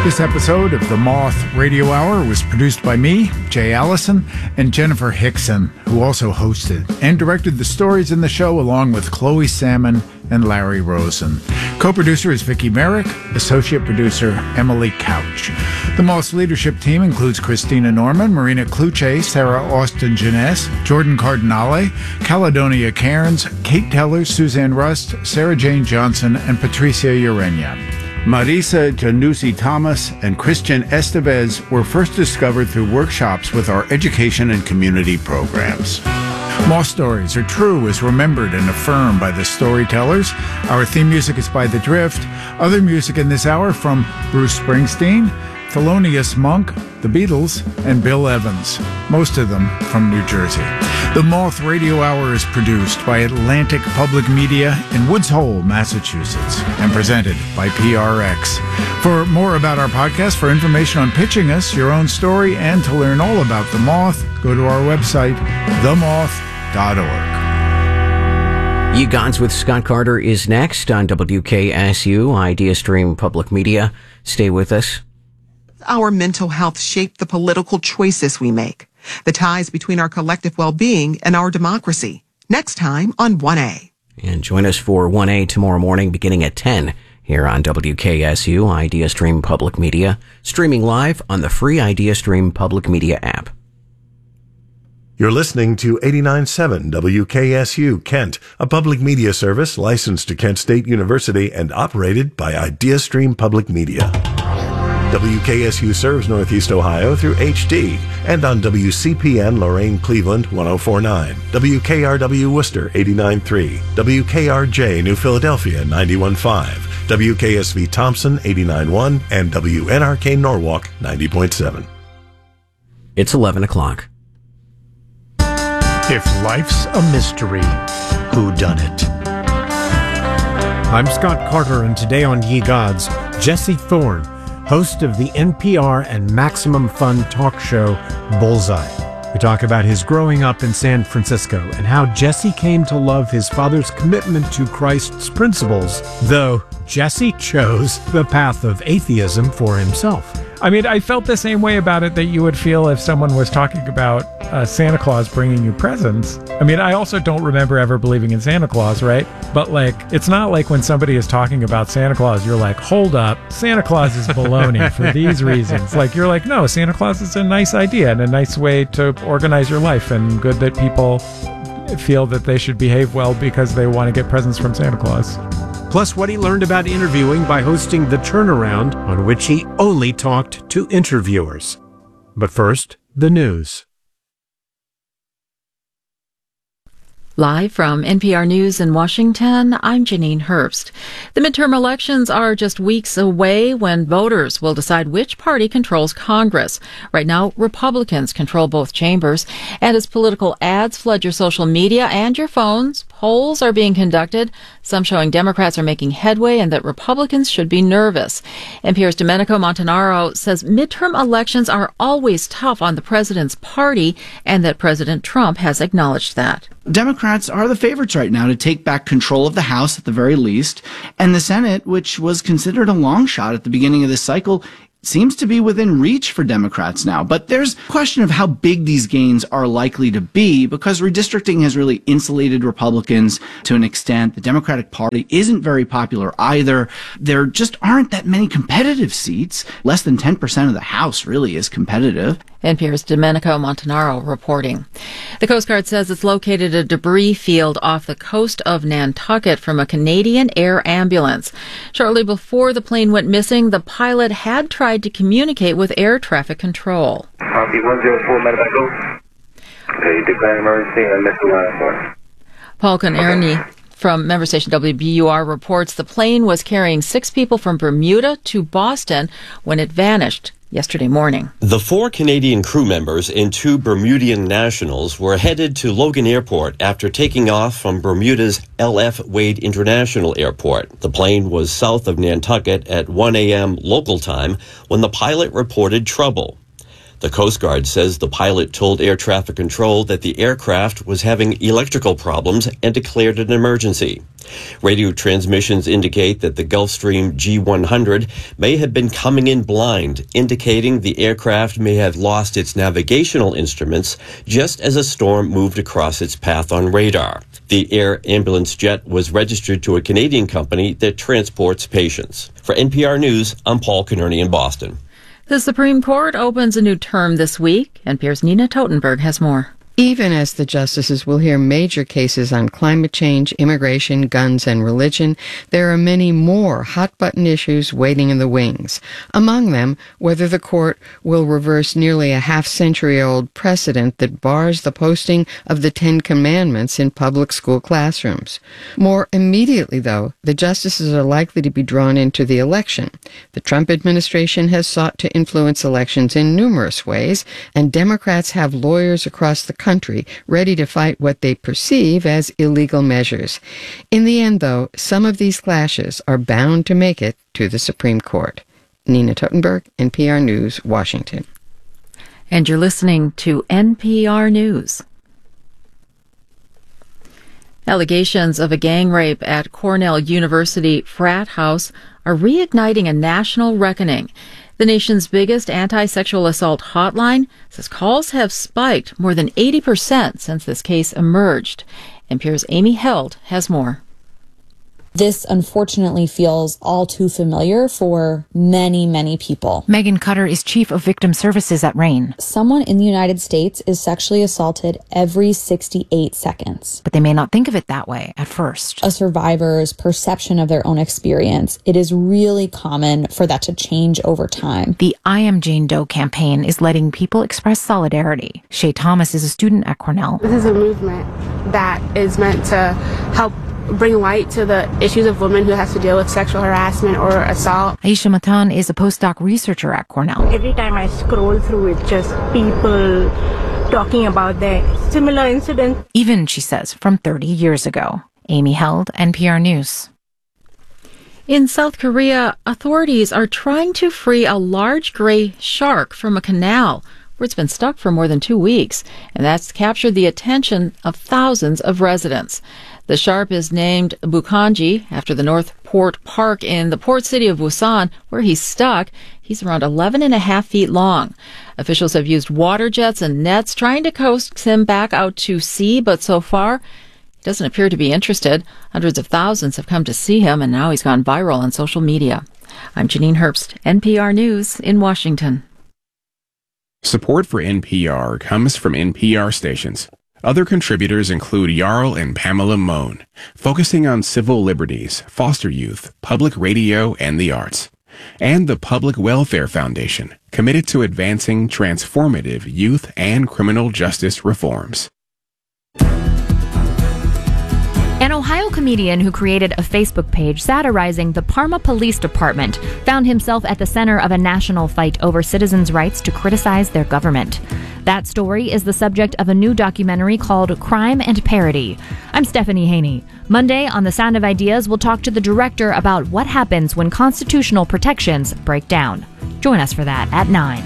This episode of The Moth Radio Hour was produced by me, Jay Allison, and Jennifer Hickson, who also hosted and directed the stories in the show along with Chloe Salmon and Larry Rosen. Co-producer is Vicki Merrick, associate producer Emily Couch. The Moth's leadership team includes Christina Norman, Marina Kluche, Sarah Austin Jeunesse, Jordan Cardinale, Caledonia Cairns, Kate Tellers, Suzanne Rust, Sarah Jane Johnson, and Patricia Urena. Marisa Janussi Thomas and Christian Estevez were first discovered through workshops with our education and community programs. Moth stories are true as remembered and affirmed by the storytellers. Our theme music is by The Drift. Other music in this hour from Bruce Springsteen, Thelonious Monk, The Beatles, and Bill Evans, most of them from New Jersey. The Moth Radio Hour is produced by Atlantic Public Media in Woods Hole, Massachusetts, and presented by PRX. For more about our podcast, for information on pitching us your own story, and to learn all about The Moth, go to our website, themoth.org. Ye Gods with Scott Carter is next on WKSU, IdeaStream Public Media. Stay with us. Our mental health shape the political choices we make, the ties between our collective well-being and our democracy. Next time on 1A. And join us for 1A tomorrow morning beginning at 10 here on WKSU, IdeaStream Public Media, streaming live on the free IdeaStream Public Media app. You're listening to 89.7 WKSU Kent, a public media service licensed to Kent State University and operated by IdeaStream Public Media. WKSU serves Northeast Ohio through HD and on WCPN Lorain Cleveland 104.9, WKRW Worcester 89.3, WKRJ New Philadelphia 91.5, WKSV Thompson 89.1, and WNRK Norwalk 90.7. It's 11 o'clock. If life's a mystery, who done it? I'm Scott Carter, and today on Ye Gods, Jesse Thorne, host of the NPR and Maximum Fun talk show Bullseye. We talk about his growing up in San Francisco and how Jesse came to love his father's commitment to Christ's principles, though Jesse chose the path of atheism for himself. I mean, I felt the same way about it that you would feel if someone was talking about Santa Claus bringing you presents. I mean, I also don't remember ever believing in Santa Claus, right? But, like, it's not like when somebody is talking about Santa Claus, you're like, hold up, Santa Claus is baloney for these reasons. Like, you're like, no, Santa Claus is a nice idea and a nice way to organize your life, and good that people feel that they should behave well because they want to get presents from Santa Claus. Plus what he learned about interviewing by hosting The Turnaround, on which he only talked to interviewers. But first, the news. Live from NPR News in Washington, I'm Janine Herbst. The midterm elections are just weeks away when voters will decide which party controls Congress. Right now, Republicans control both chambers. And as political ads flood your social media and your phones, polls are being conducted, some showing Democrats are making headway and that Republicans should be nervous. NPR's Domenico Montanaro says midterm elections are always tough on the president's party and that President Trump has acknowledged that. Democrats are the favorites right now to take back control of the House at the very least, and the Senate, which was considered a long shot at the beginning of this cycle, seems to be within reach for Democrats now. But there's a question of how big these gains are likely to be, because redistricting has really insulated Republicans to an extent. The Democratic Party isn't very popular either. There just aren't that many competitive seats. Less than 10% of the House really is competitive. NPR's Domenico Montanaro reporting. The Coast Guard says it's located a debris field off the coast of Nantucket from a Canadian air ambulance. Shortly before the plane went missing, the pilot had tried to communicate with air traffic control. Copy 104, medevac go. Okay, declare emergency and missile line for. Paul Connerny from member station WBUR reports the plane was carrying 6 people from Bermuda to Boston when it vanished yesterday morning. The 4 Canadian crew members and 2 Bermudian nationals were headed to Logan Airport after taking off from Bermuda's L.F. Wade International Airport. The plane was south of Nantucket at 1 a.m. local time when the pilot reported trouble. The Coast Guard says the pilot told air traffic control that the aircraft was having electrical problems and declared an emergency. Radio transmissions indicate that the Gulfstream G100 may have been coming in blind, indicating the aircraft may have lost its navigational instruments just as a storm moved across its path on radar. The air ambulance jet was registered to a Canadian company that transports patients. For NPR News, I'm Paul Kearney in Boston. The Supreme Court opens a new term this week. NPR's Nina Totenberg has more. Even as the justices will hear major cases on climate change, immigration, guns, and religion, there are many more hot-button issues waiting in the wings. Among them, whether the court will reverse nearly a half-century-old precedent that bars the posting of the Ten Commandments in public school classrooms. More immediately, though, the justices are likely to be drawn into the election. The Trump administration has sought to influence elections in numerous ways, and Democrats have lawyers across the country ready to fight what they perceive as illegal measures. In the end, though, some of these clashes are bound to make it to the Supreme Court. Nina Totenberg, NPR News, Washington. And you're listening to NPR News. Allegations of a gang rape at Cornell University frat house are reigniting a national reckoning. The nation's biggest anti-sexual assault hotline says calls have spiked more than 80% since this case emerged. NPR's Amy Held has more. This unfortunately feels all too familiar for many, many people. Megan Cutter is chief of victim services at RAINN. Someone in the United States is sexually assaulted every 68 seconds. But they may not think of it that way at first. A survivor's perception of their own experience, it is really common for that to change over time. The I Am Jane Doe campaign is letting people express solidarity. Shay Thomas is a student at Cornell. This is a movement that is meant to help bring light to the issues of women who have to deal with sexual harassment or assault. Aisha Matan is a postdoc researcher at Cornell. Every time I scroll through it, just people talking about their similar incidents. Even, she says, from 30 years ago. Amy Held, NPR News. In South Korea, authorities are trying to free a large gray shark from a canal where it's been stuck for more than 2 weeks, and that's captured the attention of thousands of residents. The shark is named Bukanji after the North Port Park in the port city of Busan, where he's stuck. He's around 11.5 feet long. Officials have used water jets and nets trying to coax him back out to sea, but so far, he doesn't appear to be interested. Hundreds of thousands have come to see him, and now he's gone viral on social media. I'm Janine Herbst, NPR News in Washington. Support for NPR comes from NPR stations. Other contributors include Jarl and Pamela Mohn, focusing on civil liberties, foster youth, public radio, and the arts. And the Public Welfare Foundation, committed to advancing transformative youth and criminal justice reforms. An Ohio comedian who created a Facebook page satirizing the Parma Police Department found himself at the center of a national fight over citizens' rights to criticize their government. That story is the subject of a new documentary called Crime and Parody. I'm Stephanie Haney. Monday on The Sound of Ideas, we'll talk to the director about what happens when constitutional protections break down. Join us for that at 9.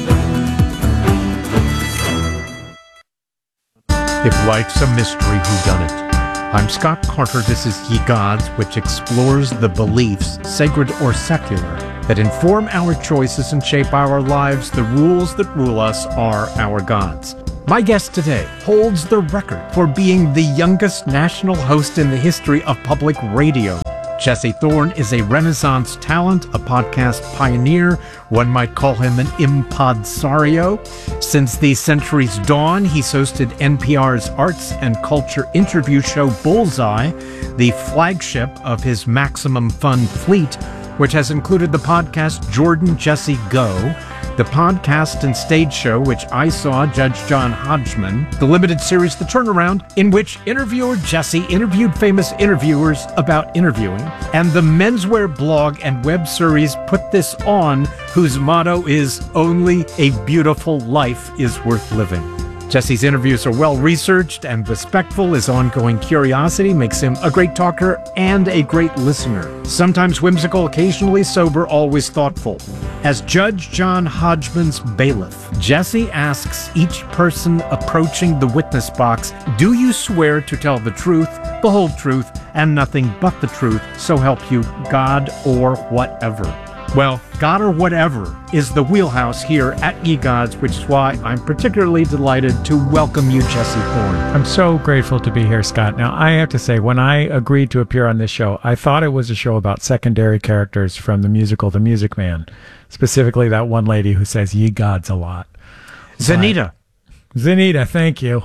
If life's a mystery, whodunit? I'm Scott Carter. This is Ye Gods, which explores the beliefs, sacred or secular, that inform our choices and shape our lives. The rules that rule us are our gods. My guest today holds the record for being the youngest national host in the history of public radio. Jesse Thorne is a Renaissance talent, a podcast pioneer. One might call him an impadsario. Since the century's dawn, he's hosted NPR's arts and culture interview show Bullseye, the flagship of his Maximum Fun fleet, which has included the podcast Jordan Jesse Go, the podcast and stage show which I saw Judge John Hodgman, the limited series The Turnaround, in which interviewer Jesse interviewed famous interviewers about interviewing, and the menswear blog and web series Put This On, whose motto is "Only a beautiful life is worth living." Jesse's interviews are well-researched and respectful. His ongoing curiosity makes him a great talker and a great listener. Sometimes whimsical, occasionally sober, always thoughtful. As Judge John Hodgman's bailiff, Jesse asks each person approaching the witness box, do you swear to tell the truth, the whole truth, and nothing but the truth, so help you God or whatever? Well, God or whatever is the wheelhouse here at eGods, which is why I'm particularly delighted to welcome you, Jesse Thorn. I'm so grateful to be here, Scott. Now, I have to say, when I agreed to appear on this show, I thought it was a show about secondary characters from the musical The Music Man, specifically that one lady who says "ye gods" a lot. Zanita. Zanita, thank you.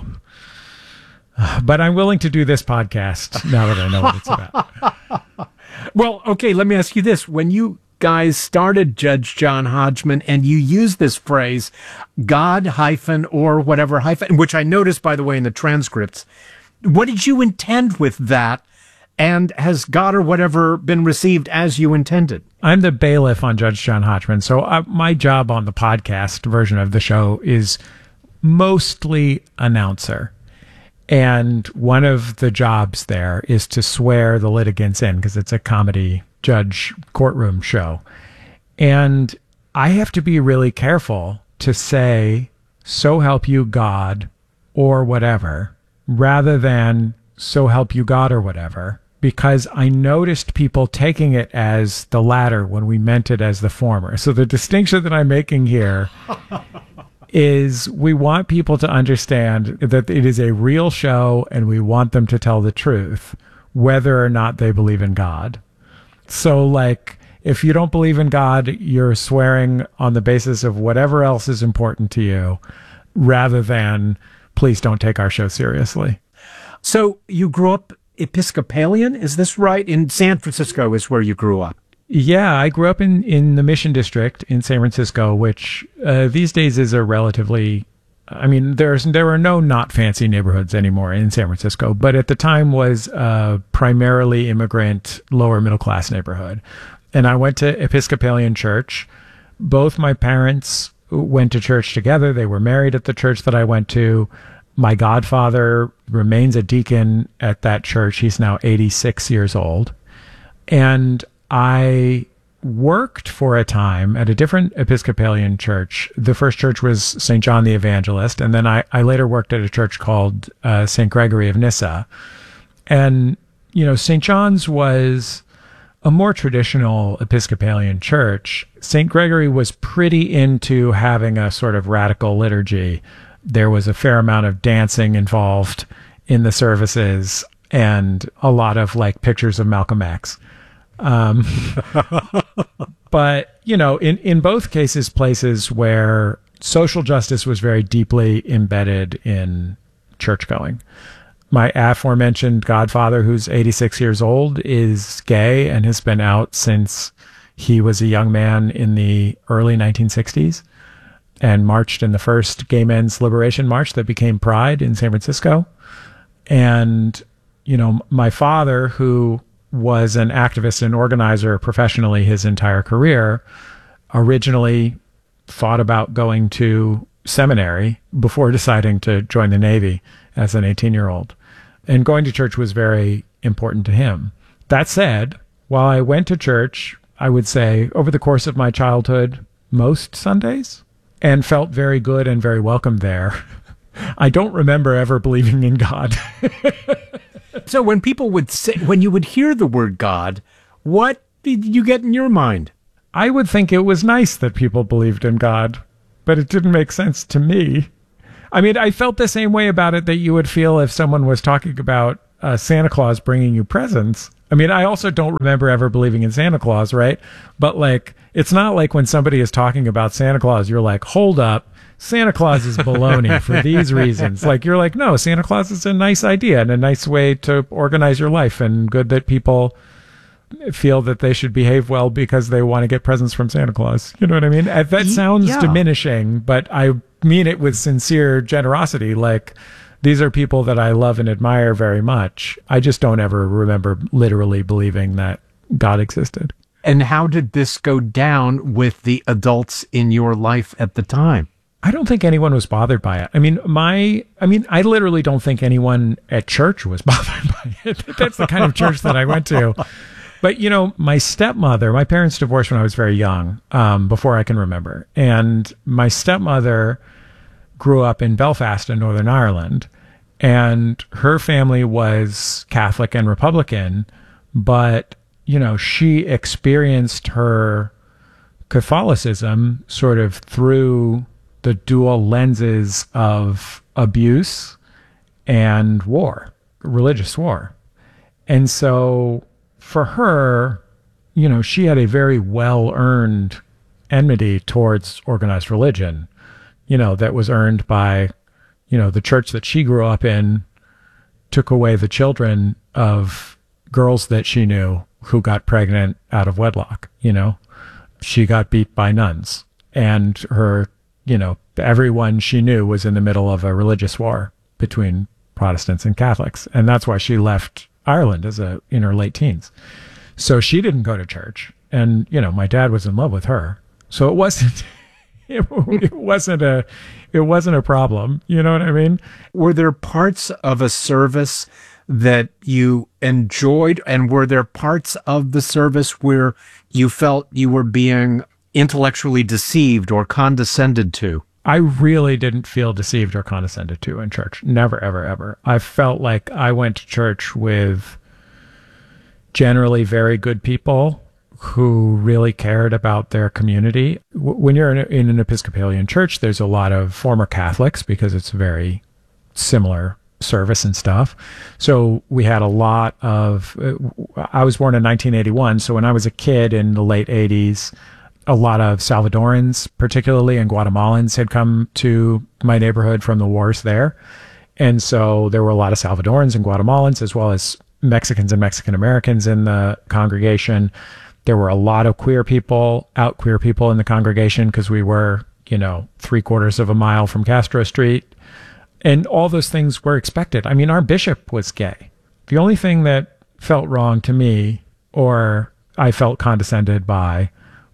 But I'm willing to do this podcast now that I know what it's about. Well, okay, let me ask you this. When you guys started Judge John Hodgman and you used this phrase, God hyphen or whatever hyphen, which I noticed, by the way, in the transcripts, what did you intend with that? And has God or whatever been received as you intended? I'm the bailiff on Judge John Hodgman. So my job on the podcast version of the show is mostly announcer. And one of the jobs there is to swear the litigants in, because it's a comedy judge courtroom show. And I have to be really careful to say, so help you God or whatever, rather than so help you God or whatever, because I noticed people taking it as the latter when we meant it as the former. So the distinction that I'm making here is we want people to understand that it is a real show and we want them to tell the truth, whether or not they believe in God. So, like, if you don't believe in God, you're swearing on the basis of whatever else is important to you, rather than, please don't take our show seriously. So you grew up Episcopalian, is this right? In San Francisco is where you grew up. Yeah, I grew up in the Mission District in San Francisco, which these days is a relatively, I mean, there are no not fancy neighborhoods anymore in San Francisco, but at the time was a primarily immigrant, lower middle class neighborhood. And I went to Episcopalian church. Both my parents went to church together. They were married at the church that I went to. My godfather remains a deacon at that church. He's now 86 years old. And I worked for a time at a different Episcopalian church. The first church was St. John the Evangelist, and then I later worked at a church called St. Gregory of Nyssa. And, you know, St. John's was a more traditional Episcopalian church. St. Gregory was pretty into having a sort of radical liturgy. There was a fair amount of dancing involved in the services and a lot of, like, pictures of Malcolm X. But, you know, in both cases, places where social justice was very deeply embedded in church going. My aforementioned godfather, who's 86 years old, is gay and has been out since he was a young man in the early 1960s and marched in the first Gay Men's Liberation March that became Pride in San Francisco. And, you know, my father, who was an activist and organizer professionally his entire career, originally thought about going to seminary before deciding to join the Navy as an 18-year-old. And going to church was very important to him. That said, while I went to church, I would say over the course of my childhood, most Sundays, and felt very good and very welcome there, I don't remember ever believing in God. So when people would say, when you would hear the word God, what did you get in your mind? I would think it was nice that people believed in God, but it didn't make sense to me. I mean, I felt the same way about it that you would feel if someone was talking about Santa Claus bringing you presents. I mean, I also don't remember ever believing in Santa Claus, right? But, like, it's not like when somebody is talking about Santa Claus, you're like, hold up, Santa Claus is baloney for these reasons. Like, you're like, no, Santa Claus is a nice idea and a nice way to organize your life, and good that people feel that they should behave well because they want to get presents from Santa Claus. You know what I mean? That sounds diminishing, but I mean it with sincere generosity. Like, these are people that I love and admire very much. I just don't ever remember literally believing that God existed. And how did this go down with the adults in your life at the time? I don't think anyone was bothered by it. I mean, I literally don't think anyone at church was bothered by it. That's the kind of church that I went to. But, you know, my parents divorced when I was very young, before I can remember. And my stepmother grew up in Belfast in Northern Ireland. And her family was Catholic and Republican, but, you know, she experienced her Catholicism sort of through the dual lenses of abuse and war, religious war. And so for her, you know, she had a very well-earned enmity towards organized religion, you know, that was earned by, you know, the church that she grew up in took away the children of girls that she knew who got pregnant out of wedlock, you know. She got beat by nuns, and her, you know, everyone she knew was in the middle of a religious war between Protestants and Catholics. And that's why she left Ireland in her late teens. So she didn't go to church. And, you know, my dad was in love with her. So it wasn't, it wasn't a problem. You know what I mean? Were there parts of a service that you enjoyed, and were there parts of the service where you felt you were being intellectually deceived or condescended to? I really didn't feel deceived or condescended to in church. Never, ever, ever. I felt like I went to church with generally very good people who really cared about their community. When you're in an Episcopalian church, there's a lot of former Catholics because it's very similar service and stuff. So we had a lot of, I was born in 1981. So when I was a kid in the late 80s, a lot of Salvadorans, particularly, and Guatemalans had come to my neighborhood from the wars there. And so there were a lot of Salvadorans and Guatemalans, as well as Mexicans and Mexican Americans in the congregation. There were a lot of queer people in the congregation because we were, you know, 3/4 of a mile from Castro Street. And all those things were expected. I mean, our bishop was gay. The only thing that felt wrong to me, or I felt condescended by,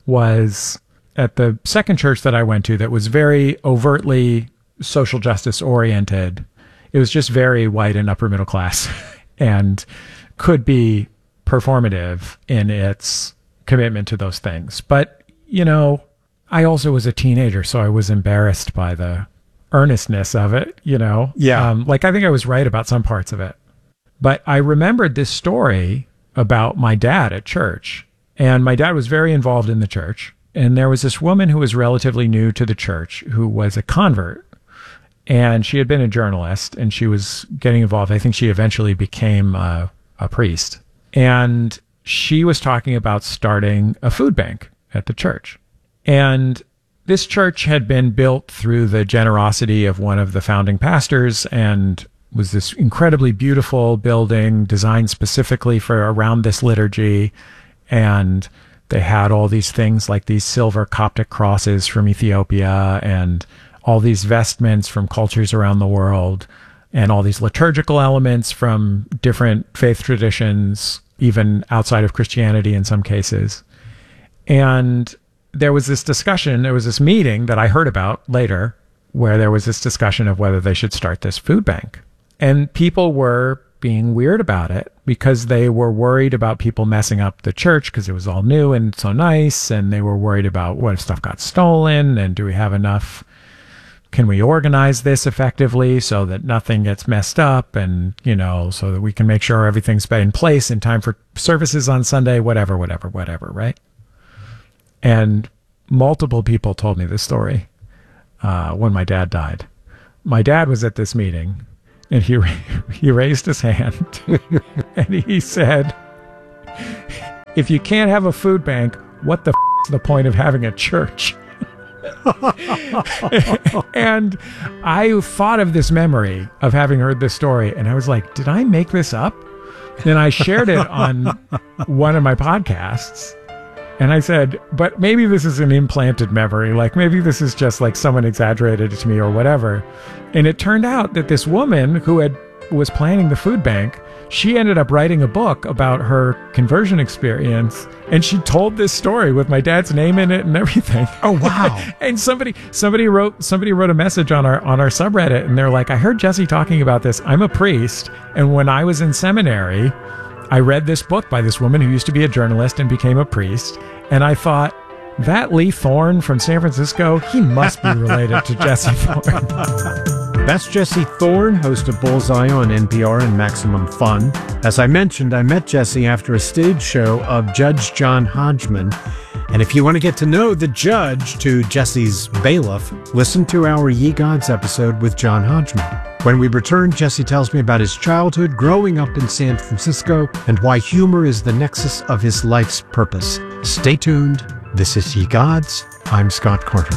was at the second church that I went to that was very overtly social justice oriented. It was just very white and upper middle class and could be performative in its commitment to those things. But, you know, I also was a teenager, so I was embarrassed by the earnestness of it, you know? Yeah. Like, I think I was right about some parts of it. But I remembered this story about my dad at church. And my dad was very involved in the church. And there was this woman who was relatively new to the church who was a convert. And she had been a journalist, and she was getting involved. I think she eventually became a priest. And she was talking about starting a food bank at the church. And this church had been built through the generosity of one of the founding pastors, and was this incredibly beautiful building designed specifically for around this liturgy. And they had all these things like these silver Coptic crosses from Ethiopia, and all these vestments from cultures around the world, and all these liturgical elements from different faith traditions, even outside of Christianity in some cases. And there was this discussion, there was this meeting that I heard about later, where there was this discussion of whether they should start this food bank. And people were being weird about it because they were worried about people messing up the church because it was all new and so nice. And they were worried about what if stuff got stolen, and do we have enough? Can we organize this effectively so that nothing gets messed up, and, you know, so that we can make sure everything's in place in time for services on Sunday, whatever, right? And multiple people told me this story when my dad died. My dad was at this meeting, and he raised his hand, and he said, if you can't have a food bank, what the is the point of having a church? And I thought of this memory of having heard this story, and I was like, did I make this up? Then I shared it on one of my podcasts. And I said, but maybe this is an implanted memory. Like, maybe this is just like someone exaggerated it to me or whatever. And it turned out that this woman who was planning the food bank, she ended up writing a book about her conversion experience. And she told this story with my dad's name in it and everything. Oh, wow. And somebody wrote a message on our subreddit, and they're like, I heard Jesse talking about this. I'm a priest. And when I was in seminary, I read this book by this woman who used to be a journalist and became a priest, and I thought, that Lee Thorne from San Francisco, he must be related to Jesse Thorne. That's Jesse Thorne, host of Bullseye on NPR and Maximum Fun. As I mentioned, I met Jesse after a stage show of Judge John Hodgman. And if you want to get to know the judge to Jesse's bailiff, listen to our Ye Gods episode with John Hodgman. When we return, Jesse tells me about his childhood growing up in San Francisco and why humor is the nexus of his life's purpose. Stay tuned. This is Ye Gods. I'm Scott Carter.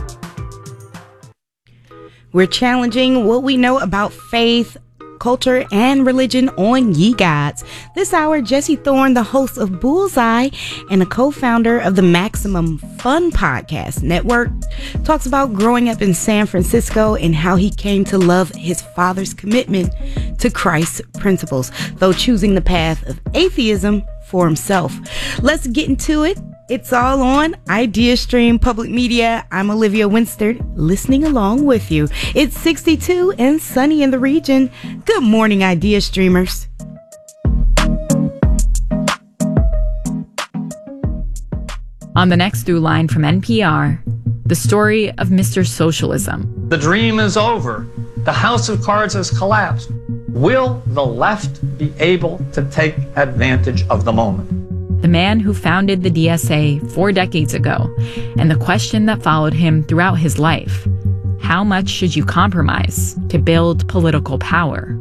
We're challenging what we know about faith, culture, and religion on Ye Gods. This hour, Jesse Thorne, the host of Bullseye and a co-founder of the Maximum Fun Podcast Network, talks about growing up in San Francisco and how he came to love his father's commitment to Christ's principles, though choosing the path of atheism for himself. Let's get into it. It's all on IdeaStream Public Media. I'm Olivia Winstead, listening along with you. It's 62 and sunny in the region. Good morning, Idea Streamers. On the next through line from NPR, the story of Mr. Socialism. The dream is over. The house of cards has collapsed. Will the left be able to take advantage of the moment? The man who founded the DSA 4 decades ago, and the question that followed him throughout his life: how much should you compromise to build political power?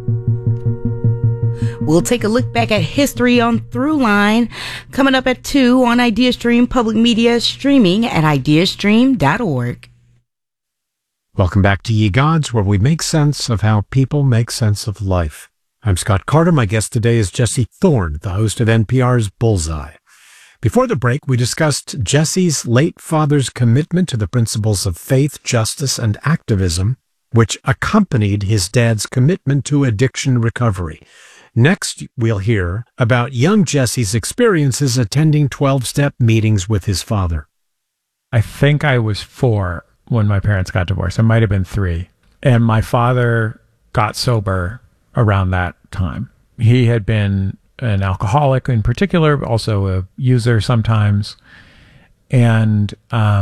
We'll take a look back at history on Throughline, coming up at 2 on IdeaStream Public Media, streaming at ideastream.org. Welcome back to Ye Gods, where we make sense of how people make sense of life. I'm Scott Carter. My guest today is Jesse Thorne, the host of NPR's Bullseye. Before the break, we discussed Jesse's late father's commitment to the principles of faith, justice, and activism, which accompanied his dad's commitment to addiction recovery. Next, we'll hear about young Jesse's experiences attending 12-step meetings with his father. I think I was 4 when my parents got divorced. I might have been 3. And my father got sober around that time. He had been an alcoholic in particular, but also a user sometimes. And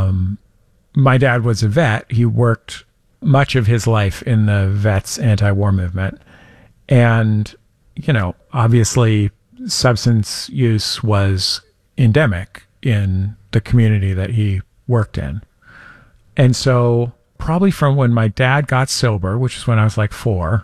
my dad was a vet. He worked much of his life in the vets anti-war movement. And, you know, obviously substance use was endemic in the community that he worked in. And so probably from when my dad got sober, which is when I was like 4,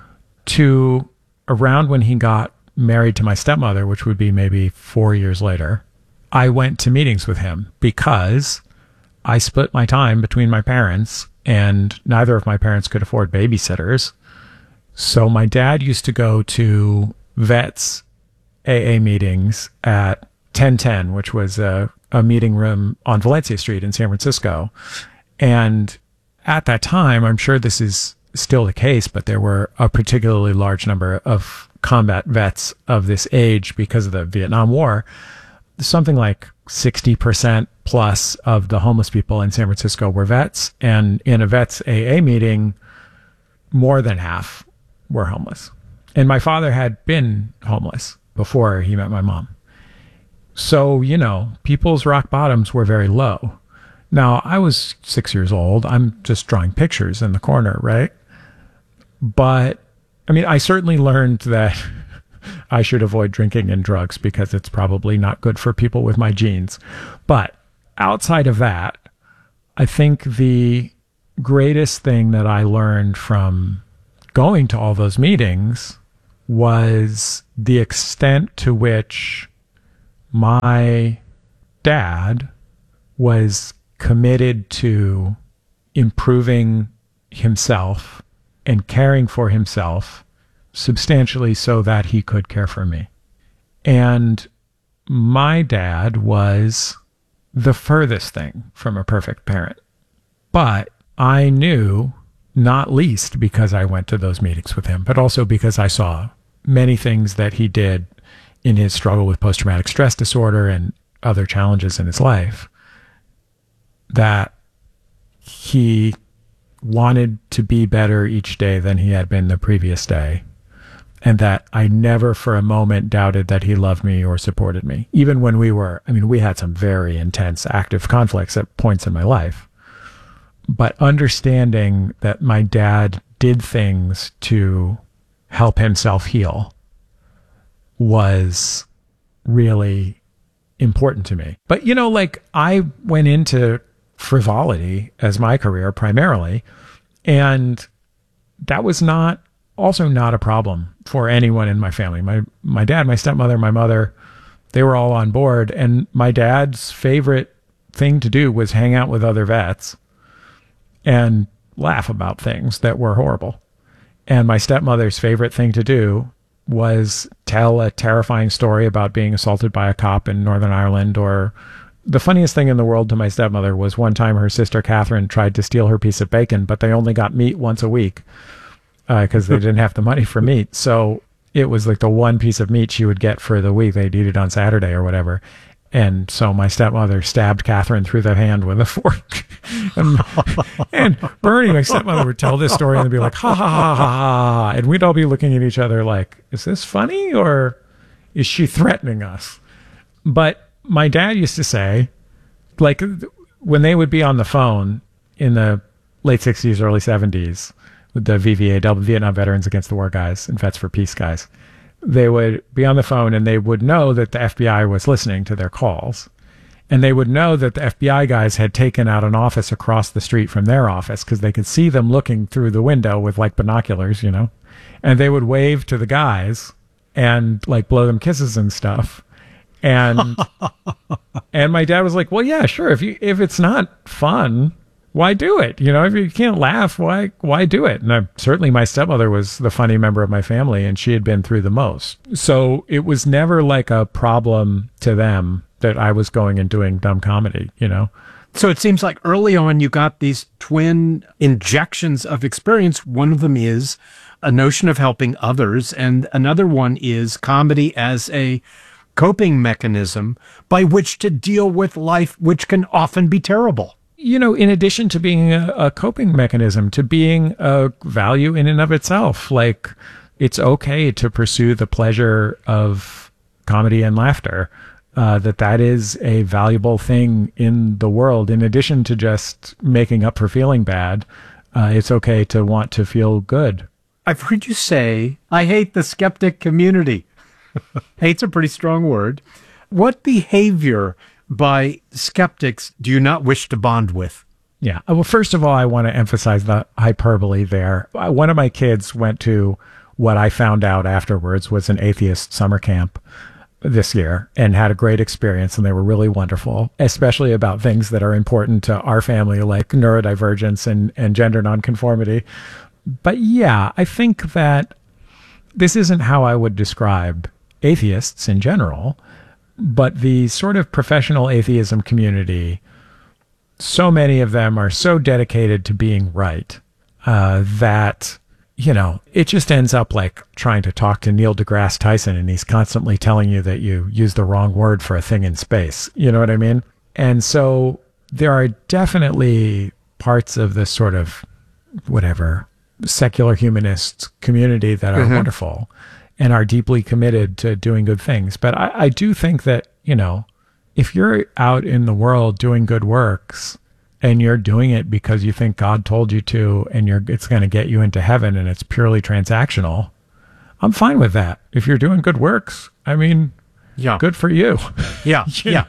to around when he got married to my stepmother, which would be maybe 4 years later, I went to meetings with him because I split my time between my parents, and neither of my parents could afford babysitters. So my dad used to go to vets AA meetings at 1010, which was a meeting room on Valencia Street in San Francisco. And at that time, I'm sure this is still the case, but there were a particularly large number of combat vets of this age because of the Vietnam War. Something like 60% plus of the homeless people in San Francisco were vets. And in a vets AA meeting, more than half were homeless. And my father had been homeless before he met my mom. So, you know, people's rock bottoms were very low. Now, I was 6 years old. I'm just drawing pictures in the corner, right? But, I mean, I certainly learned that I should avoid drinking and drugs because it's probably not good for people with my genes. But outside of that, I think the greatest thing that I learned from going to all those meetings was the extent to which my dad was committed to improving himself and caring for himself substantially so that he could care for me. And my dad was the furthest thing from a perfect parent. But I knew, not least because I went to those meetings with him, but also because I saw many things that he did in his struggle with post-traumatic stress disorder and other challenges in his life, that he wanted to be better each day than he had been the previous day. and that I never for a moment doubted that he loved me or supported me. Even when we had some very intense active conflicts at points in my life. But understanding that my dad did things to help himself heal was really important to me. But, I went into frivolity as my career primarily, and that was also not a problem for anyone in my family. My dad, my stepmother, my mother, they were all on board, and my dad's favorite thing to do was hang out with other vets and laugh about things that were horrible. And my stepmother's favorite thing to do was tell a terrifying story about being assaulted by a cop in Northern Ireland. Or the funniest thing in the world to my stepmother was one time her sister Catherine tried to steal her piece of bacon, but they only got meat once a week because they didn't have the money for meat. So it was like the one piece of meat she would get for the week. They'd eat it on Saturday or whatever. And so my stepmother stabbed Catherine through the hand with a fork. and Bernie, my stepmother, would tell this story and they'd be like, ha, ha, ha, ha, ha. And we'd all be looking at each other like, is this funny or is she threatening us? But my dad used to say, like, when they would be on the phone in the late 60s, early 70s, with the VVA, Vietnam Veterans Against the War guys and Vets for Peace guys, they would be on the phone and they would know that the FBI was listening to their calls. And they would know that the FBI guys had taken out an office across the street from their office because they could see them looking through the window with like binoculars, and they would wave to the guys and like blow them kisses and stuff. And, and my dad was like, well, yeah, sure. If it's not fun, why do it? If you can't laugh, why do it? And certainly my stepmother was the funny member of my family, and she had been through the most. So it was never like a problem to them that I was going and doing dumb comedy, So it seems like early on you got these twin injections of experience. One of them is a notion of helping others, and another one is comedy as a coping mechanism by which to deal with life, which can often be terrible. In addition to being a coping mechanism, to being a value in and of itself, like it's okay to pursue the pleasure of comedy and laughter, that is a valuable thing in the world. In addition to just making up for feeling bad, it's okay to want to feel good. I've heard you say, I hate the skeptic community. Hate's a pretty strong word. What behavior by skeptics do you not wish to bond with? Yeah. Well, first of all, I want to emphasize the hyperbole there. One of my kids went to what I found out afterwards was an atheist summer camp this year and had a great experience, and they were really wonderful, especially about things that are important to our family, like neurodivergence and gender nonconformity. But yeah, I think that this isn't how I would describe atheists in general. But the sort of professional atheism community, so many of them are so dedicated to being right that, it just ends up like trying to talk to Neil deGrasse Tyson and he's constantly telling you that you use the wrong word for a thing in space. You know what I mean? And so there are definitely parts of this sort of secular humanist community that are wonderful and are deeply committed to doing good things. But I do think that, if you're out in the world doing good works and you're doing it because you think God told you to and it's going to get you into heaven and it's purely transactional, I'm fine with that. If you're doing good works, good for you. Yeah.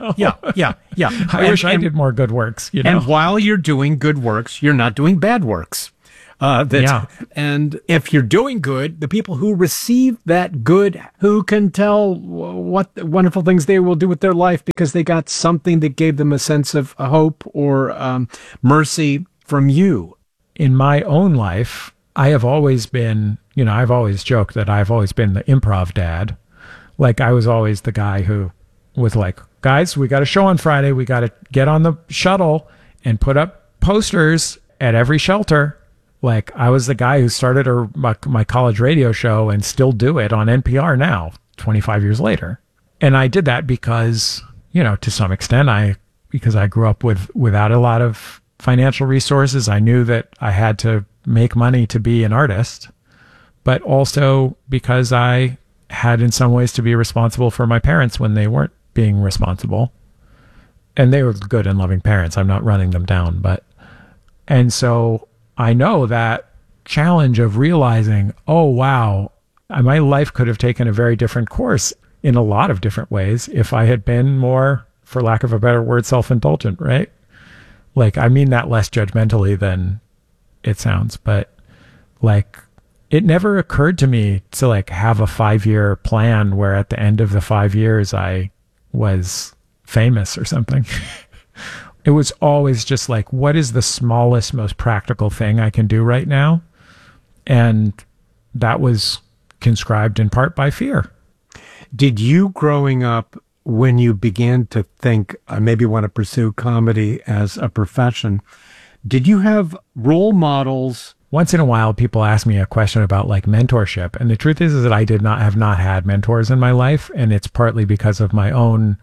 I wish I did more good works. And while you're doing good works, you're not doing bad works. And if you're doing good, the people who receive that good, who can tell what wonderful things they will do with their life because they got something that gave them a sense of hope or mercy from you. In my own life, I have always been, I've always joked that I've always been the improv dad. Like I was always the guy who was like, guys, we got a show on Friday. We got to get on the shuttle and put up posters at every shelter. Like I was the guy who started my college radio show and still do it on NPR now, 25 years later. And I did that because, to some extent, because I grew up without a lot of financial resources. I knew that I had to make money to be an artist. but also because I had in some ways to be responsible for my parents when they weren't being responsible. And they were good and loving parents. I'm not running them down, and so I know that challenge of realizing, oh, wow, my life could have taken a very different course in a lot of different ways if I had been more, for lack of a better word, self-indulgent, right? Like, I mean that less judgmentally than it sounds, but like, it never occurred to me to like have a 5-year plan where at the end of the 5 years I was famous or something. It was always just like, what is the smallest, most practical thing I can do right now? And that was conscribed in part by fear. Did you, growing up, when you began to think, I maybe want to pursue comedy as a profession, did you have role models? Once in a while, people ask me a question about like mentorship. And the truth is that I have not had mentors in my life. And it's partly because of my own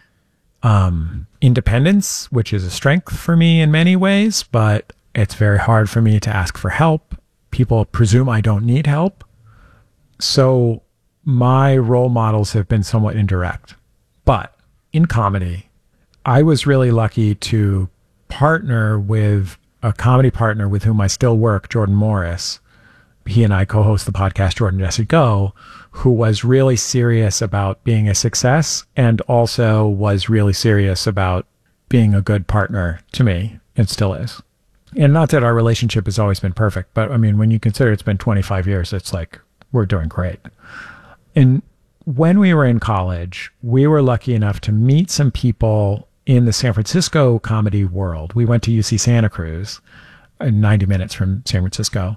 independence, which is a strength for me in many ways, but it's very hard for me to ask for help. People presume I don't need help. So my role models have been somewhat indirect. But in comedy, I was really lucky to partner with a comedy partner with whom I still work, Jordan Morris. He and I co-host the podcast Jordan Jesse Go, who was really serious about being a success and also was really serious about being a good partner to me, and still is. And not that our relationship has always been perfect, but I mean, when you consider it's been 25 years, it's like we're doing great. And when we were in college, we were lucky enough to meet some people in the San Francisco comedy world. We went to UC Santa Cruz, 90 minutes from San Francisco,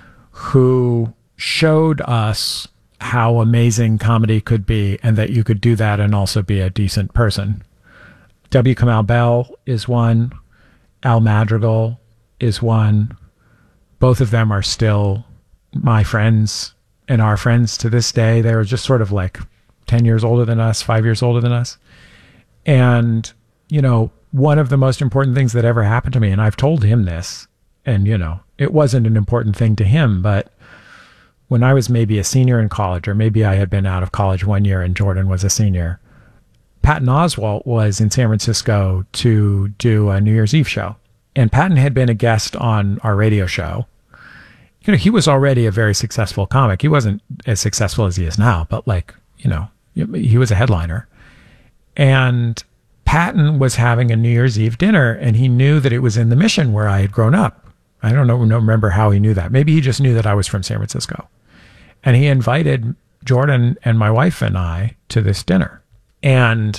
who showed us how amazing comedy could be and that you could do that and also be a decent person. W. Kamau Bell is one. Al Madrigal is one. Both of them are still my friends and our friends to this day. They were just sort of like 10 years older than us, 5 years older than us. And, you know, one of the most important things that ever happened to me, and I've told him this, and, you know, it wasn't an important thing to him, but when I was maybe a senior in college, or maybe I had been out of college 1 year and Jordan was a senior, Patton Oswalt was in San Francisco to do a New Year's Eve show. And Patton had been a guest on our radio show. You know, he was already a very successful comic. He wasn't as successful as he is now, but like, you know, he was a headliner. And Patton was having a New Year's Eve dinner, and he knew that it was in the Mission where I had grown up. I don't remember how he knew that. Maybe he just knew that I was from San Francisco. And he invited Jordan and my wife and I to this dinner. And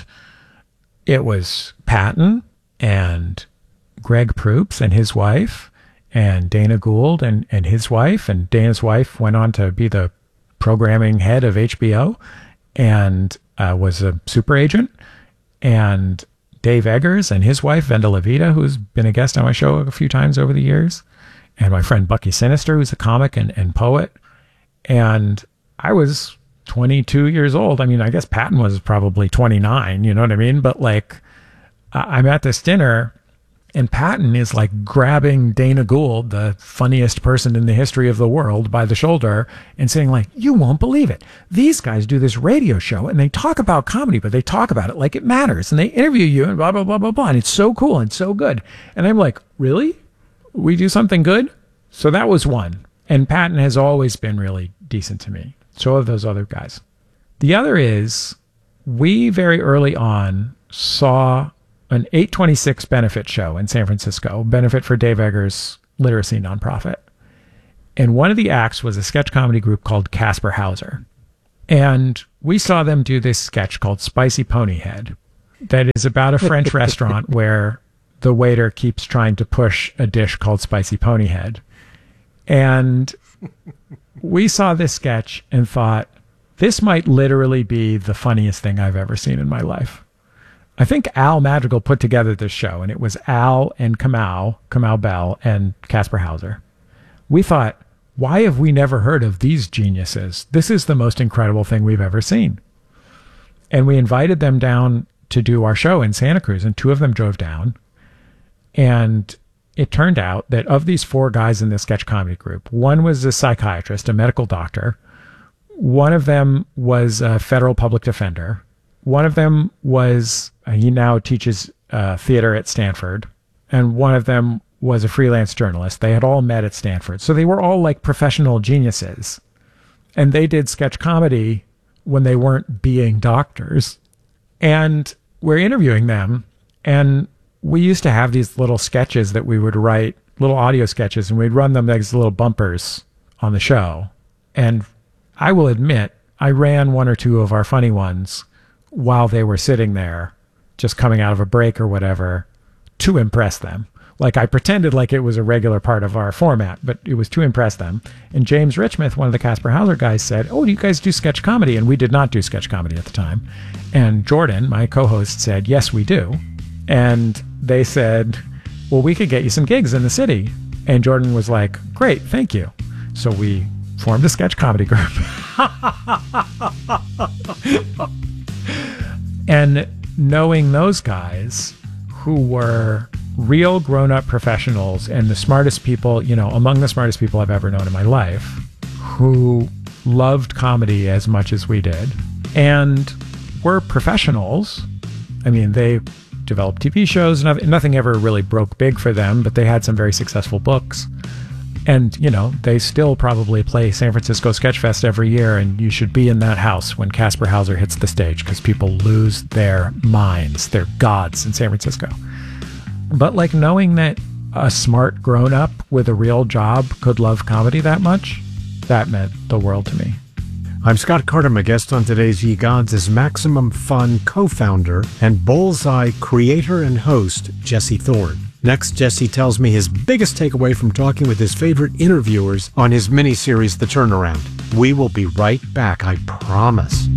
it was Patton and Greg Proops and his wife and Dana Gould and his wife. And Dana's wife went on to be the programming head of HBO and was a super agent. And Dave Eggers and his wife, Venda Levita, who's been a guest on my show a few times over the years. And my friend Bucky Sinister, who's a comic and poet. And I was 22 years old. I mean, I guess Patton was probably 29, you know what I mean? But like, I'm at this dinner and Patton is like grabbing Dana Gould, the funniest person in the history of the world, by the shoulder and saying like, you won't believe it. These guys do this radio show and they talk about comedy, but they talk about it like it matters. And they interview you and blah, blah, blah, blah, blah. And it's so cool and so good. And I'm like, really? We do something good? So that was one. And Patton has always been really decent to me. So have those other guys. The other is, we very early on saw an 826 benefit show in San Francisco, benefit for Dave Eggers' literacy nonprofit. And one of the acts was a sketch comedy group called Casper Hauser. And we saw them do this sketch called Spicy Ponyhead that is about a French restaurant where the waiter keeps trying to push a dish called Spicy Ponyhead. And we saw this sketch and thought, this might literally be the funniest thing I've ever seen in my life. I think Al Madrigal put together this show, and it was Al and Kamau Bell and Casper Hauser. We thought, why have we never heard of these geniuses? This is the most incredible thing we've ever seen. And we invited them down to do our show in Santa Cruz, and two of them drove down. And it turned out that of these 4 guys in this sketch comedy group, one was a psychiatrist, a medical doctor. One of them was a federal public defender. One of them was, he now teaches theater at Stanford. And one of them was a freelance journalist. They had all met at Stanford. So they were all like professional geniuses. And they did sketch comedy when they weren't being doctors. And we're interviewing them. And we used to have these little sketches that we would write, little audio sketches, and we'd run them as little bumpers on the show. And I will admit, I ran 1 or 2 of our funny ones while they were sitting there, just coming out of a break or whatever, to impress them. Like, I pretended like it was a regular part of our format, but it was to impress them. And James Richmond, one of the Casper Hauser guys, said, "Oh, do you guys do sketch comedy?" And we did not do sketch comedy at the time. And Jordan, my co-host, said, "Yes, we do." And they said, "Well, we could get you some gigs in the city." And Jordan was like, "Great, thank you." So we formed a sketch comedy group. And knowing those guys, who were real grown-up professionals and the smartest people, among the smartest people I've ever known in my life, who loved comedy as much as we did, and were professionals. I mean, they developed TV shows. Nothing ever really broke big for them, but they had some very successful books. And, they still probably play San Francisco Sketch Fest every year, and you should be in that house when Casper Hauser hits the stage, because people lose their minds. They're gods in San Francisco. But like, knowing that a smart grown-up with a real job could love comedy that much, that meant the world to me. I'm Scott Carter. My guest on today's Ye Gods is Maximum Fun co-founder and Bullseye creator and host, Jesse Thorn. Next, Jesse tells me his biggest takeaway from talking with his favorite interviewers on his miniseries, The Turnaround. We will be right back, I promise.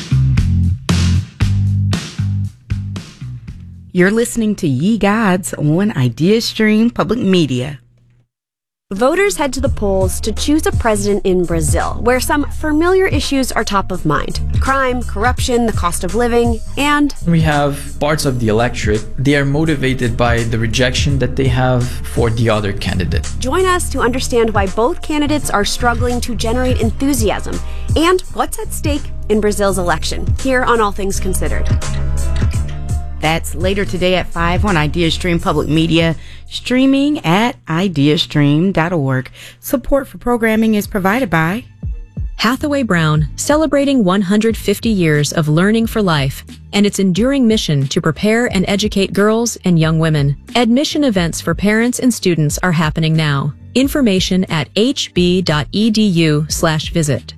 You're listening to Ye Gods on IdeaStream Public Media. Voters head to the polls to choose a president in Brazil, where some familiar issues are top of mind. Crime, corruption, the cost of living, and... We have parts of the electorate. They are motivated by the rejection that they have for the other candidate. Join us to understand why both candidates are struggling to generate enthusiasm and what's at stake in Brazil's election, here on All Things Considered. That's later today at 5 on IdeaStream Public Media, streaming at ideastream.org. Support for programming is provided by Hathaway Brown, celebrating 150 years of learning for life and its enduring mission to prepare and educate girls and young women. Admission events for parents and students are happening now. Information at hb.edu/visit.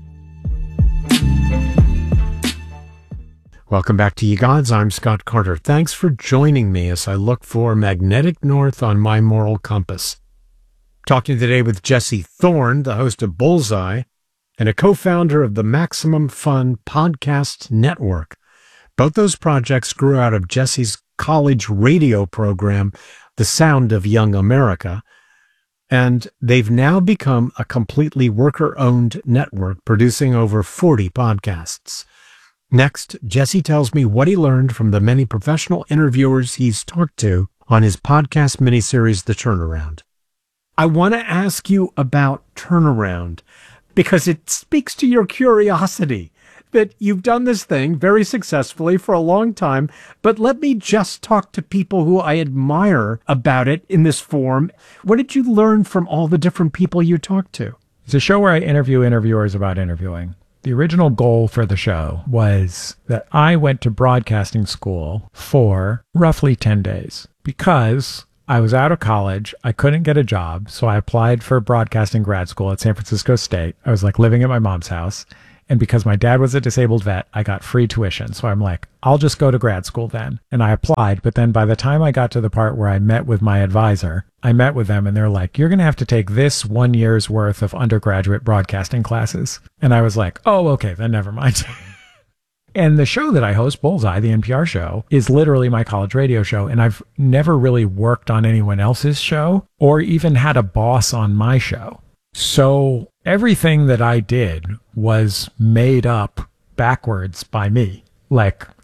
Welcome back to Ye Gods. I'm Scott Carter. Thanks for joining me as I look for magnetic north on my moral compass. Talking today with Jesse Thorn, the host of Bullseye, and a co-founder of the Maximum Fun Podcast Network. Both those projects grew out of Jesse's college radio program, The Sound of Young America, and they've now become a completely worker-owned network producing over 40 podcasts. Next, Jesse tells me what he learned from the many professional interviewers he's talked to on his podcast miniseries, The Turnaround. I want to ask you about Turnaround because it speaks to your curiosity that you've done this thing very successfully for a long time, but let me just talk to people who I admire about it in this form. What did you learn from all the different people you talked to? It's a show where I interview interviewers about interviewing. The original goal for the show was that I went to broadcasting school for roughly 10 days because I was out of college. I couldn't get a job. So I applied for broadcasting grad school at San Francisco State. I was like living at my mom's house. And because my dad was a disabled vet, I got free tuition. So I'm like, I'll just go to grad school then. And I applied. But then by the time I got to the part where I met with my advisor, I met with them and they're like, you're going to have to take this 1 year's worth of undergraduate broadcasting classes. And I was like, oh, okay, then never mind. And the show that I host, Bullseye, the NPR show, is literally my college radio show. And I've never really worked on anyone else's show or even had a boss on my show. So everything that I did was made up backwards by me. Like,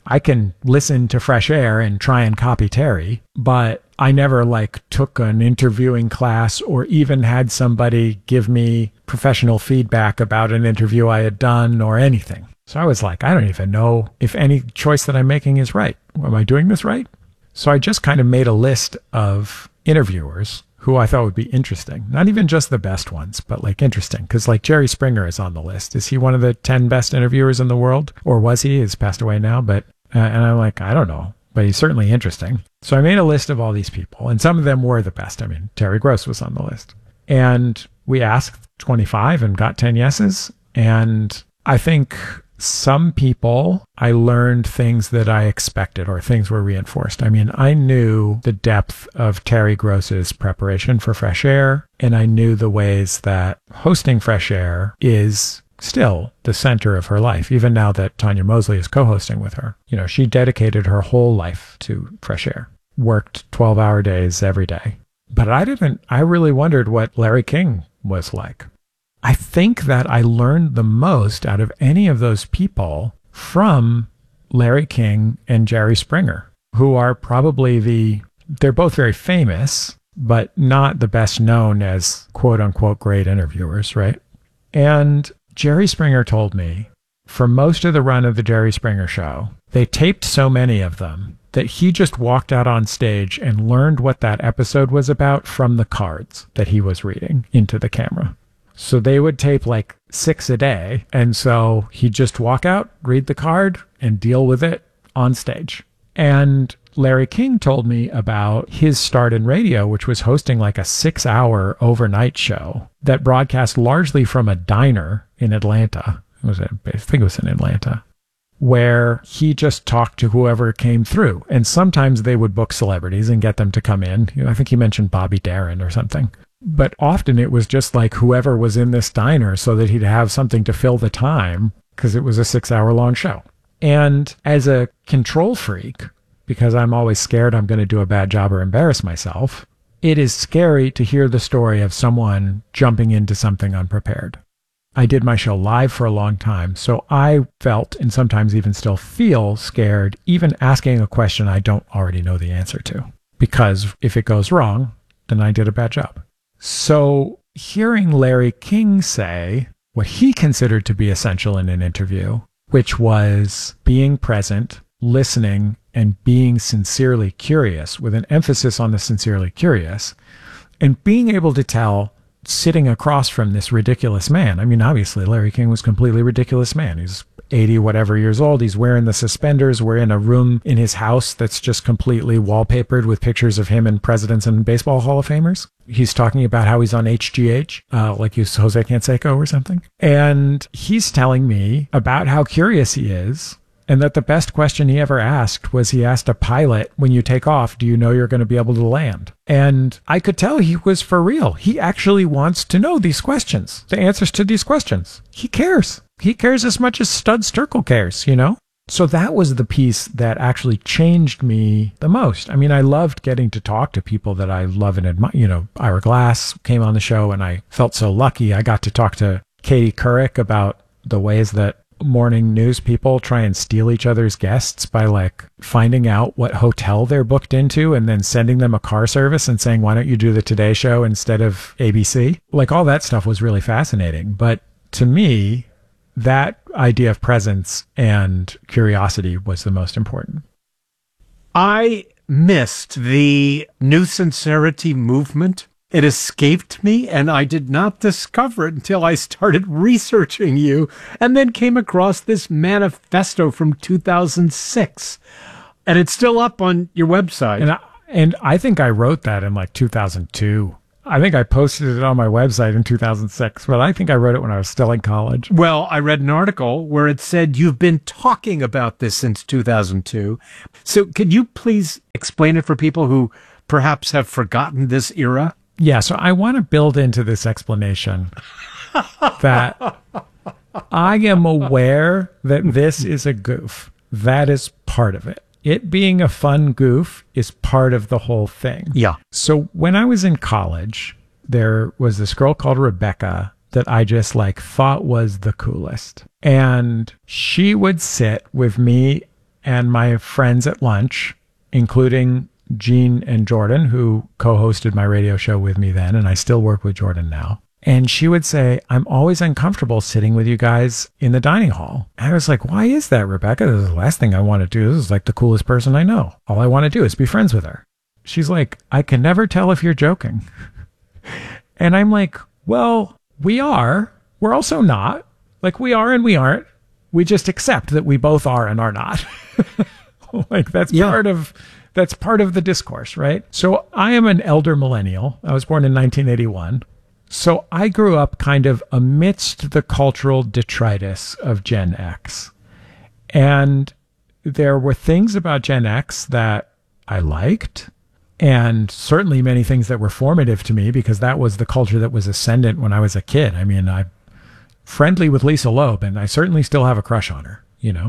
I can listen to Fresh Air and try and copy Terry, but I never took an interviewing class or even had somebody give me professional feedback about an interview I had done or anything. So I was like, I don't even know if any choice that I'm making is right. Am I doing this right? So I just kind of made a list of interviewers who I thought would be interesting. Not even just the best ones, but interesting. Because Jerry Springer is on the list. Is he one of the 10 best interviewers in the world? Or was he? He's passed away now. But and I'm like, I don't know. But he's certainly interesting. So I made a list of all these people. And some of them were the best. I mean, Terry Gross was on the list. And we asked 25 and got 10 yeses. And I think some people, I learned things that I expected or things were reinforced. I mean, I knew the depth of Terry Gross's preparation for Fresh Air, and I knew the ways that hosting Fresh Air is still the center of her life, even now that Tanya Mosley is co-hosting with her. You know, she dedicated her whole life to Fresh Air, worked 12-hour days every day. But I really wondered what Larry King was like. I think that I learned the most out of any of those people from Larry King and Jerry Springer, who are probably they're both very famous, but not the best known as quote unquote great interviewers, right? And Jerry Springer told me for most of the run of the Jerry Springer show, they taped so many of them that he just walked out on stage and learned what that episode was about from the cards that he was reading into the camera. So they would tape 6 a day. And so he'd just walk out, read the card, and deal with it on stage. And Larry King told me about his start in radio, which was hosting a 6-hour overnight show that broadcast largely from a diner in Atlanta. I think it was in Atlanta, where he just talked to whoever came through. And sometimes they would book celebrities and get them to come in. I think he mentioned Bobby Darin or something. But often it was just whoever was in this diner so that he'd have something to fill the time because it was a 6-hour long show. And as a control freak, because I'm always scared I'm going to do a bad job or embarrass myself, it is scary to hear the story of someone jumping into something unprepared. I did my show live for a long time, so I felt, and sometimes even still feel, scared even asking a question I don't already know the answer to. Because if it goes wrong, then I did a bad job. So hearing Larry King say what he considered to be essential in an interview, which was being present, listening, and being sincerely curious, with an emphasis on the sincerely curious, and being able to tell, sitting across from this ridiculous man. I mean, obviously, Larry King was a completely ridiculous man. He's 80 whatever years old. He's wearing the suspenders. We're in a room in his house that's just completely wallpapered with pictures of him and presidents and baseball Hall of Famers. He's talking about how he's on HGH, like he's Jose Canseco or something. And he's telling me about how curious he is, and that the best question he ever asked was he asked a pilot, when you take off, do you know you're going to be able to land? And I could tell he was for real. He actually wants to know these questions, the answers to these questions. He cares. He cares as much as Studs Terkel cares, you know? So that was the piece that actually changed me the most. I mean, I loved getting to talk to people that I love and admire. You know, Ira Glass came on the show, and I felt so lucky. I got to talk to Katie Couric about the ways that morning news people try and steal each other's guests by finding out what hotel they're booked into and then sending them a car service and saying, why don't you do the Today Show instead of ABC? All that stuff was really fascinating. But to me, that idea of presence and curiosity was the most important. I missed the New Sincerity movement. It escaped me, and I did not discover it until I started researching you and then came across this manifesto from 2006. And it's still up on your website. And I think I wrote that in 2002. I think I posted it on my website in 2006, but I think I wrote it when I was still in college. Well, I read an article where it said you've been talking about this since 2002. So could you please explain it for people who perhaps have forgotten this era? Yeah, so I want to build into this explanation that I am aware that this is a goof. That is part of it. It being a fun goof is part of the whole thing. Yeah. So when I was in college, there was this girl called Rebecca that I just thought was the coolest. And she would sit with me and my friends at lunch, including Jean and Jordan, who co-hosted my radio show with me then, and I still work with Jordan now. And she would say, I'm always uncomfortable sitting with you guys in the dining hall. And I was like, why is that, Rebecca? This is the last thing I want to do. This is like the coolest person I know. All I want to do is be friends with her. She's like, I can never tell if you're joking. And I'm like, well, we are. We're also not. Like, we are and we aren't. We just accept that we both are and are not. Like, that's part of the discourse, right? So I am an elder millennial. I was born in 1981. So I grew up kind of amidst the cultural detritus of Gen X. And there were things about Gen X that I liked, and certainly many things that were formative to me, because that was the culture that was ascendant when I was a kid. I mean, I'm friendly with Lisa Loeb, and I certainly still have a crush on her, you know.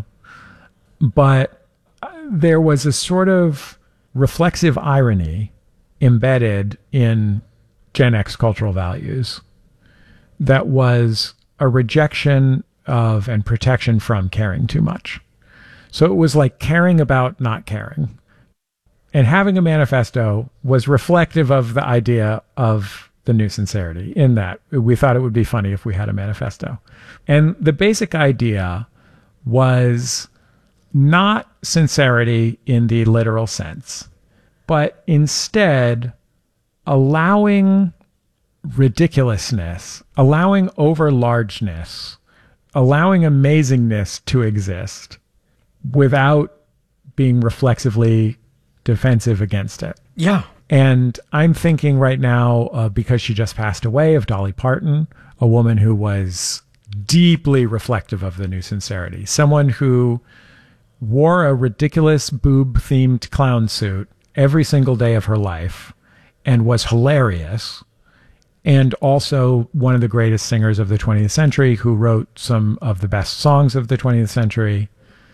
But there was a sort of reflexive irony embedded in Gen X cultural values that was a rejection of and protection from caring too much. So it was like caring about not caring. And having a manifesto was reflective of the idea of the new sincerity, in that we thought it would be funny if we had a manifesto. And the basic idea was not sincerity in the literal sense, but instead allowing ridiculousness, allowing overlargeness, allowing amazingness to exist without being reflexively defensive against it. Yeah. And I'm thinking right now, because she just passed away, of Dolly Parton, a woman who was deeply reflective of the new sincerity, someone who wore a ridiculous boob-themed clown suit every single day of her life and was hilarious, and also one of the greatest singers of the 20th century, who wrote some of the best songs of the 20th century.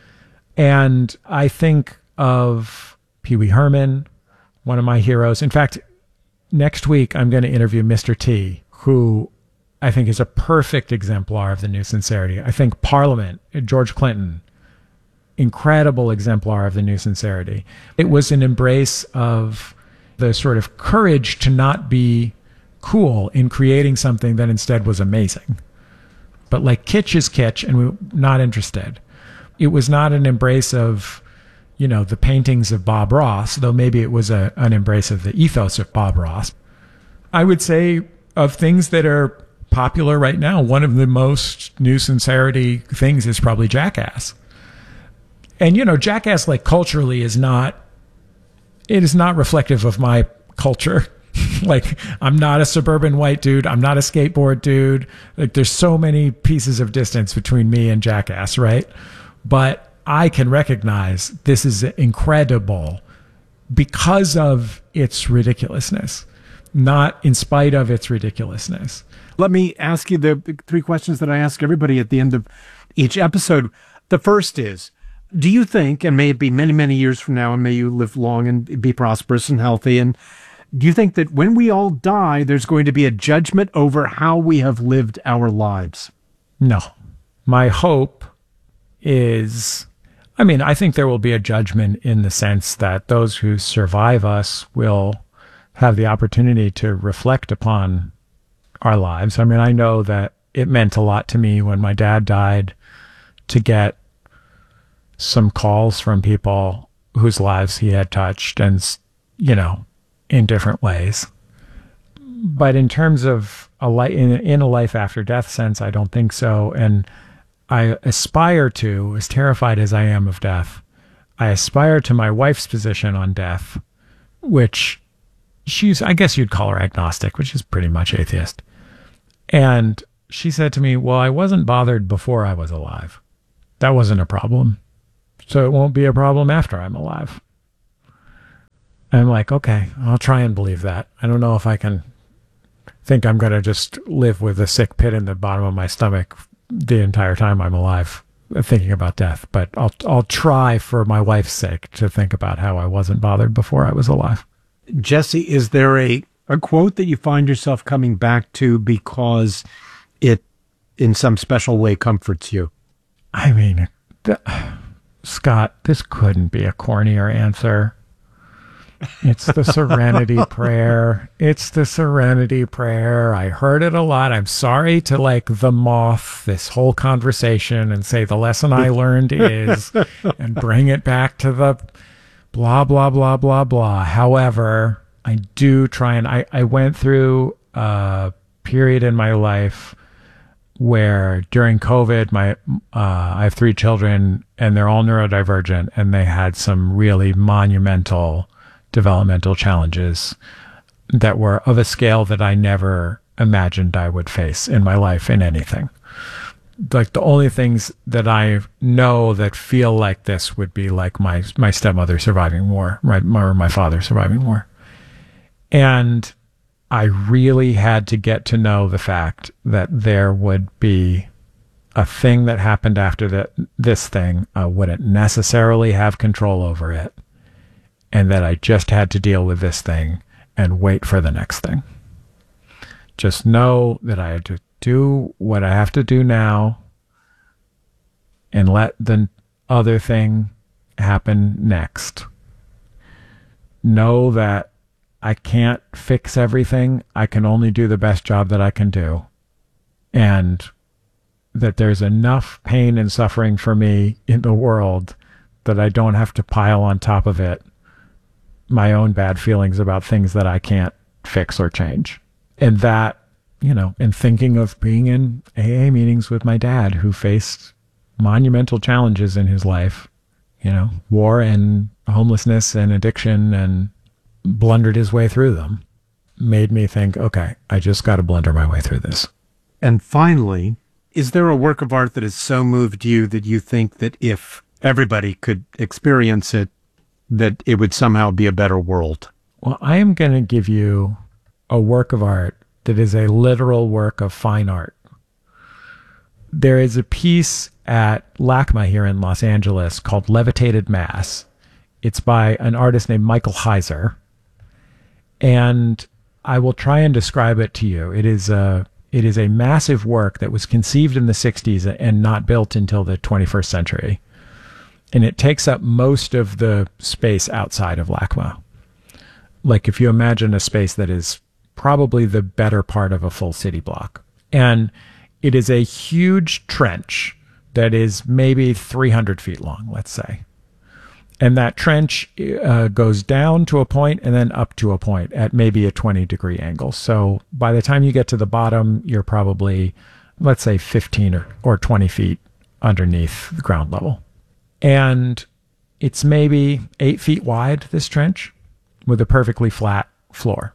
And I think of Pee Wee Herman, one of my heroes. In fact, next week I'm going to interview Mr. T, who I think is a perfect exemplar of the new sincerity. I think Parliament, George Clinton, incredible exemplar of the new sincerity. It was an embrace of the sort of courage to not be cool in creating something that instead was amazing. But like, kitsch is kitsch, and we're not interested. It was not an embrace of, you know, the paintings of Bob Ross, though maybe it was an embrace of the ethos of Bob Ross. I would say of things that are popular right now, one of the most new sincerity things is probably Jackass. And, you know, Jackass, like, culturally is not reflective of my culture. Like, I'm not a suburban white dude. I'm not a skateboard dude. Like, there's so many pieces of distance between me and Jackass, right? But I can recognize this is incredible because of its ridiculousness, not in spite of its ridiculousness. Let me ask you the three questions that I ask everybody at the end of each episode. The first is, do you think, and may it be many, many years from now, and may you live long and be prosperous and healthy, and do you think that when we all die, there's going to be a judgment over how we have lived our lives? No. My hope is, I mean, I think there will be a judgment in the sense that those who survive us will have the opportunity to reflect upon our lives. I mean, I know that it meant a lot to me when my dad died to get some calls from people whose lives he had touched, and, you know, in different ways. But in terms of in a life after death sense, I don't think so. And I aspire to, as terrified as I am of death, I aspire to my wife's position on death, which she's, I guess you'd call her agnostic, which is pretty much atheist. And she said to me, well, I wasn't bothered before I was alive. That wasn't a problem. So it won't be a problem after I'm alive. I'm like, okay, I'll try and believe that. I don't know if I can think I'm going to just live with a sick pit in the bottom of my stomach the entire time I'm alive, thinking about death. But I'll try, for my wife's sake, to think about how I wasn't bothered before I was alive. Jesse, is there a quote that you find yourself coming back to because it, in some special way, comforts you? I mean, Scott, this couldn't be a cornier answer. It's the Serenity Prayer. It's the Serenity Prayer. I heard it a lot. I'm sorry to like the moth this whole conversation and say the lesson I learned is, and bring it back to the blah, blah, blah, blah, blah. However, I do try and I went through a period in my life where during COVID, I have 3 children and they're all neurodivergent, and they had some really monumental developmental challenges that were of a scale that I never imagined I would face in my life in anything. Like the only things that I know that feel like this would be like my stepmother surviving war, or my father surviving war. And I really had to get to know the fact that there would be a thing that happened after this thing. I wouldn't necessarily have control over it, and that I just had to deal with this thing and wait for the next thing. Just know that I had to do what I have to do now and let the other thing happen next. Know that I can't fix everything. I can only do the best job that I can do. And that there's enough pain and suffering for me in the world that I don't have to pile on top of it my own bad feelings about things that I can't fix or change. And that, in thinking of being in AA meetings with my dad, who faced monumental challenges in his life, war and homelessness and addiction, and blundered his way through them, made me think, okay, I just got to blunder my way through this. And finally, is there a work of art that has so moved you that you think that if everybody could experience it, that it would somehow be a better world? Well, I am going to give you a work of art that is a literal work of fine art. There is a piece at LACMA here in Los Angeles called Levitated Mass. It's by an artist named Michael Heiser. And I will try and describe it to you. It is a massive work that was conceived in the 60s and not built until the 21st century. And it takes up most of the space outside of LACMA. Like if you imagine a space that is probably the better part of a full city block. And it is a huge trench that is maybe 300 feet long, let's say. And that trench goes down to a point and then up to a point at maybe a 20-degree angle. So by the time you get to the bottom, you're probably, let's say, 15 or 20 feet underneath the ground level. And it's maybe 8 feet wide, this trench, with a perfectly flat floor.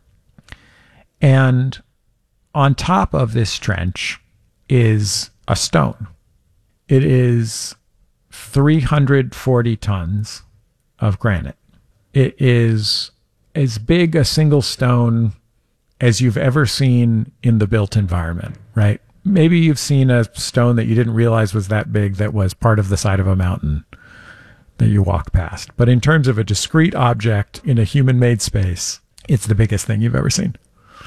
And on top of this trench is a stone. It is 340 tons of granite. It is as big a single stone as you've ever seen in the built environment, right? Maybe you've seen a stone that you didn't realize was that big that was part of the side of a mountain that you walked past. But in terms of a discrete object in a human-made space, it's the biggest thing you've ever seen.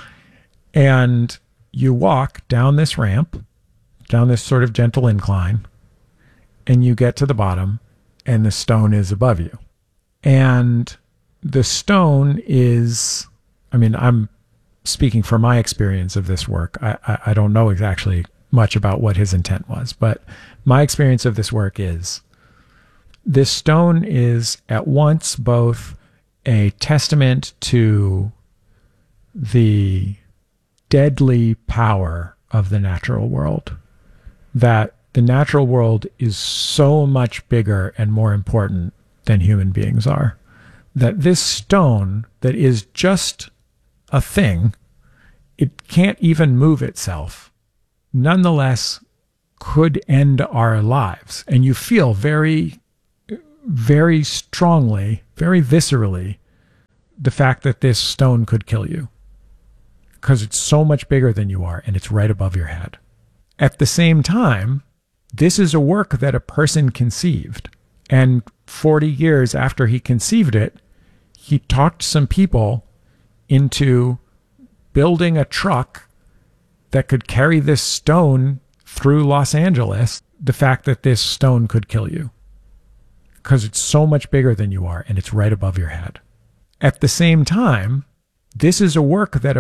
And you walk down this ramp, down this sort of gentle incline, and you get to the bottom, and the stone is above you. And the stone is, I'm speaking from my experience of this work. I don't know exactly much about what his intent was, but my experience of this work is this stone is at once both a testament to the deadly power of the natural world, that the natural world is so much bigger and more important than human beings are, that this stone that is just a thing, it can't even move itself, nonetheless could end our lives. And you feel very, very strongly, very viscerally, the fact that this stone could kill you, because it's so much bigger than you are and it's right above your head. At the same time, this is a work that a person conceived. And 40 years after he conceived it, he talked some people into building a truck that could carry this stone through Los Angeles, the fact that this stone could kill you. because it's so much bigger than you are and it's right above your head. At the same time, this is a work that